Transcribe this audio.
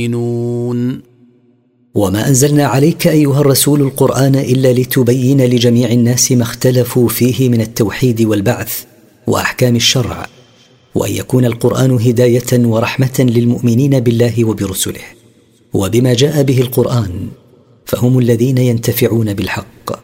وما أنزلنا عليك أيها الرسول القرآن إلا لتبين لجميع الناس ما اختلفوا فيه من التوحيد والبعث وأحكام الشرع، وأن يكون القرآن هداية ورحمة للمؤمنين بالله وبرسله وبما جاء به القرآن، فهم الذين ينتفعون بالحق.